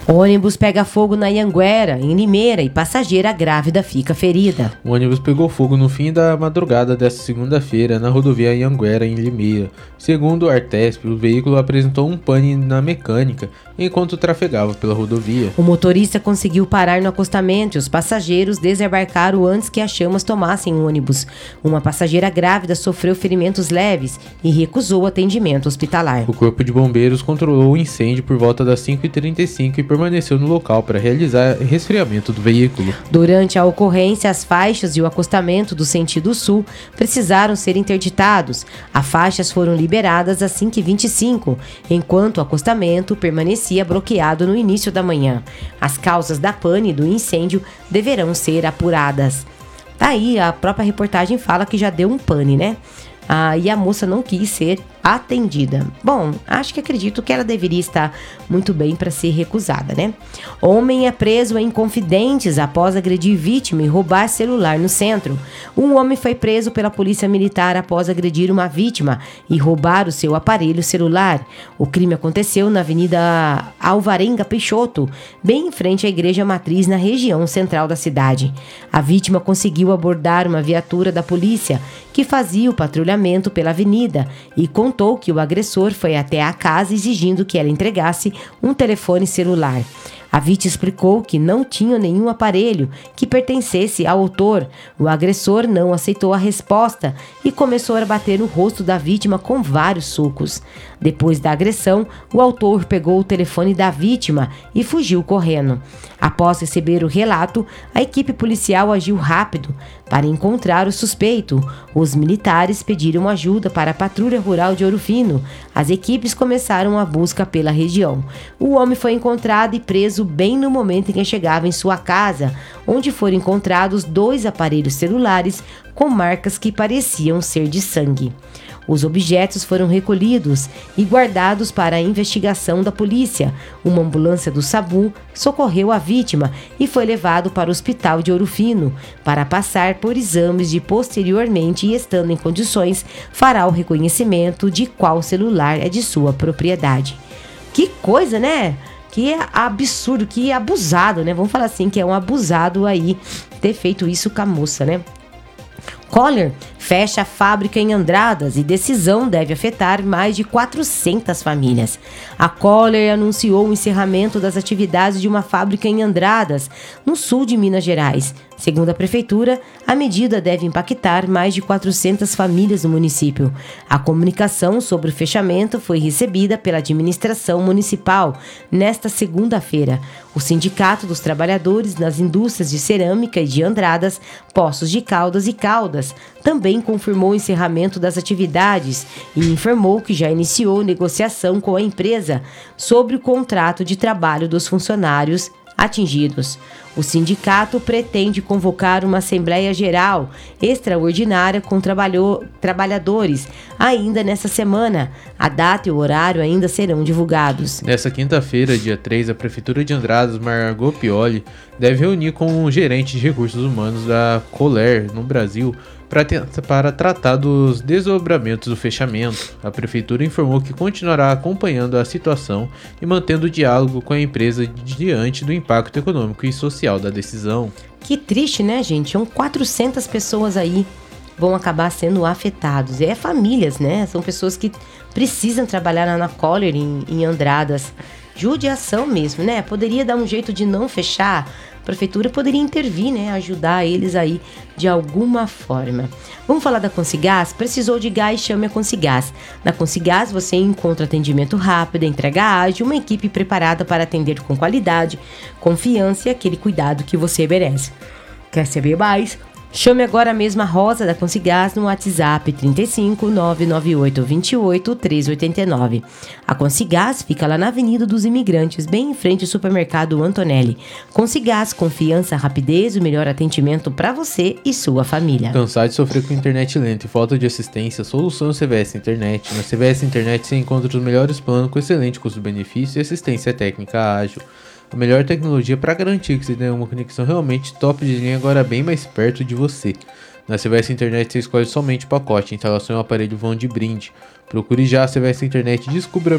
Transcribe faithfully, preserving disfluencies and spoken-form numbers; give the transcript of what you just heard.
Ônibus pega fogo na Anhanguera, em Limeira, e passageira grávida fica ferida. O ônibus pegou fogo no fim da madrugada desta segunda-feira na rodovia Anhanguera, em Limeira. Segundo o Artesp, o veículo apresentou um pane na mecânica enquanto trafegava pela rodovia. O motorista conseguiu parar no acostamento e os passageiros desembarcaram antes que as chamas tomassem o ônibus. Uma passageira grávida sofreu ferimentos leves e recusou atendimento hospitalar. O Corpo de Bombeiros controlou o incêndio por volta das cinco e trinta e cinco e permaneceu no local para realizar resfriamento do veículo. Durante a ocorrência, as faixas e o acostamento do sentido sul precisaram ser interditados. As faixas foram liberadas às cinco e vinte e cinco, enquanto o acostamento permanecia bloqueado no início da manhã. As causas da pane e do incêndio deverão ser apuradas. Tá aí, a própria reportagem fala que já deu um pane, né? Ah, e a moça não quis ser atendida. Bom, acho que acredito que ela deveria estar muito bem para ser recusada, né? Homem é preso em Confidentes após agredir vítima e roubar celular no centro. Um homem foi preso pela polícia militar após agredir uma vítima e roubar o seu aparelho celular. O crime aconteceu na Avenida Alvarenga Peixoto, bem em frente à Igreja Matriz, na região central da cidade. A vítima conseguiu abordar uma viatura da polícia que fazia o patrulhamento pela avenida e contou que o agressor foi até a casa exigindo que ela entregasse um telefone celular. A vítima explicou que não tinha nenhum aparelho que pertencesse ao autor. O agressor não aceitou a resposta e começou a bater no rosto da vítima com vários socos. Depois da agressão, o autor pegou o telefone da vítima e fugiu correndo. Após receber o relato, a equipe policial agiu rápido para encontrar o suspeito. Os militares pediram ajuda para a Patrulha Rural de Ouro Fino. As equipes começaram a busca pela região. O homem foi encontrado e preso bem no momento em que chegava em sua casa, onde foram encontrados dois aparelhos celulares com marcas que pareciam ser de sangue. Os objetos foram recolhidos e guardados para a investigação da polícia. Uma ambulância do SAMU socorreu a vítima e foi levado para o hospital de Ouro Fino para passar por exames e posteriormente, estando em condições, fará o reconhecimento de qual celular é de sua propriedade. Que coisa, né? Que absurdo, que abusado, né? Vamos falar assim, que é um abusado aí ter feito isso com a moça, né? Kohler fecha a fábrica em Andradas e decisão deve afetar mais de quatrocentas famílias. A Kohler anunciou o encerramento das atividades de uma fábrica em Andradas, no sul de Minas Gerais. Segundo a prefeitura, a medida deve impactar mais de quatrocentas famílias do município. A comunicação sobre o fechamento foi recebida pela administração municipal nesta segunda-feira. O Sindicato dos Trabalhadores nas Indústrias de Cerâmica e de Andradas, Poços de Caldas e Caldas também confirmou o encerramento das atividades e informou que já iniciou negociação com a empresa sobre o contrato de trabalho dos funcionários atingidos. O sindicato pretende convocar uma Assembleia Geral extraordinária com trabalho, trabalhadores ainda nessa semana. A data e o horário ainda serão divulgados. Nessa quinta-feira, dia três, a Prefeitura de Andradas, Margot Pioli, deve reunir com o gerente de recursos humanos da Kohler no Brasil para, para tratar dos desdobramentos do fechamento. A Prefeitura informou que continuará acompanhando a situação e mantendo o diálogo com a empresa diante do impacto econômico e social da decisão. Que triste, né, gente? São quatrocentas pessoas aí vão acabar sendo afetados. É famílias, né? São pessoas que precisam trabalhar na Kohler em, em Andradas. Judiação mesmo, né? Poderia dar um jeito de não fechar. A prefeitura poderia intervir, né? Ajudar eles aí de alguma forma. Vamos falar da Consigás? Precisou de gás? Chame a Consigás. Na Consigás você encontra atendimento rápido, entrega ágil, uma equipe preparada para atender com qualidade, confiança e aquele cuidado que você merece. Quer saber mais? Chame agora mesmo a Rosa da Consigás no WhatsApp trinta e cinco, nove nove oito, vinte e oito, treze oitenta e nove. A Consigás fica lá na Avenida dos Imigrantes, bem em frente ao supermercado Antonelli. Consigás, confiança, rapidez e o melhor atendimento para você e sua família. Cansado de sofrer com internet lenta e falta de assistência? Solução C V S Internet. Na C V S Internet você encontra os melhores planos com excelente custo-benefício e assistência técnica ágil. A melhor tecnologia para garantir que você tenha uma conexão realmente top de linha agora bem mais perto de você. Na C V S Internet você escolhe somente o pacote, instalação e o aparelho vão de brinde. Procure já a C V S Internet e descubra